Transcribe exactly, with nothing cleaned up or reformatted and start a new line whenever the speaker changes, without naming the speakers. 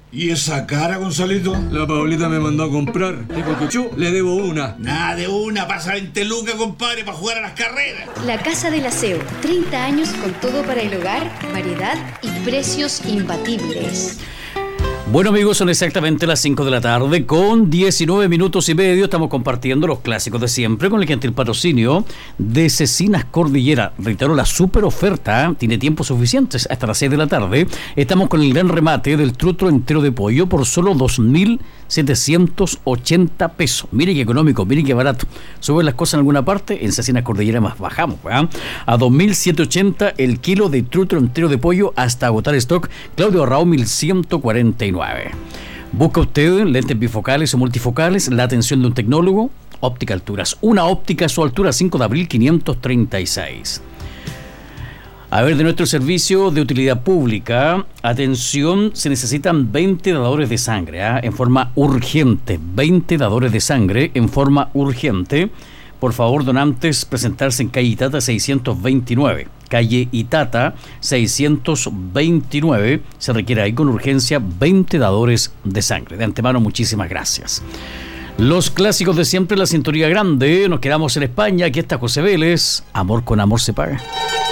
¿Y esa cara, Gonzalito?
La Paulita me mandó a comprar. Dijo que yo le debo una.
Nada de una, pasa veinte lucas, compadre, para jugar a las carreras.
La Casa del Aseo, treinta años con todo para el hogar, variedad y precios imbatibles.
Bueno, amigos, son exactamente las cinco de la tarde con diecinueve minutos y medio. Estamos compartiendo los clásicos de siempre con el gentil patrocinio de Cecinas Cordillera. Reitero, la super oferta tiene tiempos suficientes hasta las seis de la tarde. Estamos con el gran remate del trutro entero de pollo por solo dos mil setecientos ochenta pesos. Mire qué económico, mire qué barato. Suben las cosas en alguna parte, en Cecinas Cordillera más bajamos, ¿verdad? A dos mil setecientos ochenta el kilo de trutro entero de pollo hasta agotar stock. Claudio Arrao, mil ciento cuarenta y nueve. Busca usted lentes bifocales o multifocales, la atención de un tecnólogo. Óptica Alturas, una óptica a su altura, cinco de abril quinientos treinta y seis. A ver, de nuestro servicio de utilidad pública, atención, se necesitan veinte dadores de sangre, ¿eh? en forma urgente, veinte dadores de sangre en forma urgente. Por favor, donantes, presentarse en calle Itata seiscientos veintinueve. Calle Itata seiscientos veintinueve. Se requiere ahí con urgencia veinte dadores de sangre. De antemano, muchísimas gracias. Los clásicos de siempre, la cinturía grande. Nos quedamos en España. Aquí está José Vélez. Amor con amor se paga.